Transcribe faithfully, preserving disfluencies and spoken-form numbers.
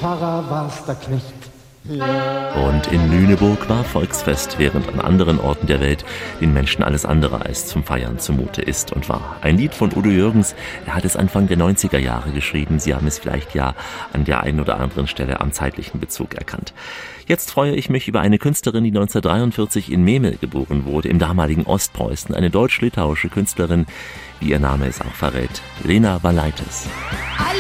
Pfarrer war's der Knecht. Und in Lüneburg war Volksfest, während an anderen Orten der Welt den Menschen alles andere als zum Feiern zumute ist und war. Ein Lied von Udo Jürgens, er hat es Anfang der neunziger Jahre geschrieben. Sie haben es vielleicht ja an der einen oder anderen Stelle am zeitlichen Bezug erkannt. Jetzt freue ich mich über eine Künstlerin, die neunzehnhundertdreiundvierzig in Memel geboren wurde, im damaligen Ostpreußen. Eine deutsch-litauische Künstlerin, wie ihr Name es auch verrät, Lena Valaitis.